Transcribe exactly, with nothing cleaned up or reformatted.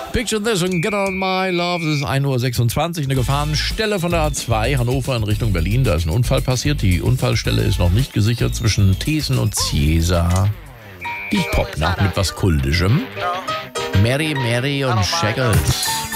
Picture this and get on my love. Es ist ein Uhr sechsundzwanzig, eine Gefahrenstelle von der A zwei, Hannover in Richtung Berlin. Da ist ein Unfall passiert. Die Unfallstelle ist noch nicht gesichert zwischen Thesen und Ciesa. Die Popnacht mit was Kultischem. Mary, Mary und Shackles.